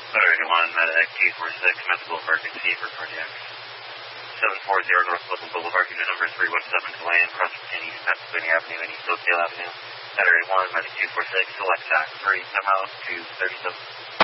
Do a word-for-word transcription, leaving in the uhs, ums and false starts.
Federal one, Medic two four six, medical emergency for cardiac. seven four zero North Pleasant Boulevard, unit number three one seven, Deland, cross between East Pennsylvania Avenue and East Oakdale Avenue. Federal one, Medic two four six, select tax three, somehow to thirty-seven.